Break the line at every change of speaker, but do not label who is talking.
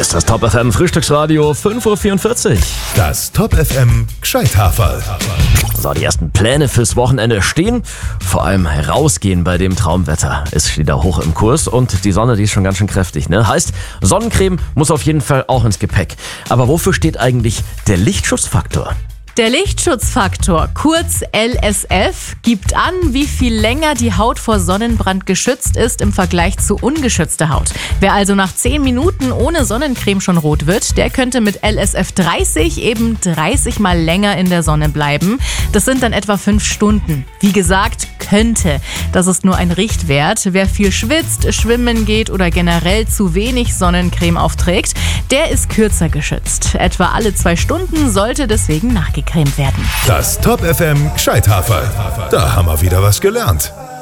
ist das Top FM Frühstücksradio 5:44 Uhr.
Das Top FM Gscheithaferl.
So, die ersten Pläne fürs Wochenende stehen. Vor allem rausgehen bei dem Traumwetter. Es steht da hoch im Kurs und die Sonne, die ist schon ganz schön kräftig, ne? Heißt, Sonnencreme muss auf jeden Fall auch ins Gepäck. Aber wofür steht eigentlich der Lichtschutzfaktor?
Der Lichtschutzfaktor, kurz LSF, gibt an, wie viel länger die Haut vor Sonnenbrand geschützt ist im Vergleich zu ungeschützter Haut. Wer also nach 10 Minuten ohne Sonnencreme schon rot wird, der könnte mit LSF 30 eben 30 Mal länger in der Sonne bleiben. Das sind dann etwa 5 Stunden. Wie gesagt, könnte. Das ist nur ein Richtwert. Wer viel schwitzt, schwimmen geht oder generell zu wenig Sonnencreme aufträgt, der ist kürzer geschützt. Etwa alle 2 Stunden sollte deswegen nachgecremt werden.
Das Top FM Gscheithaferl. Da haben wir wieder was gelernt.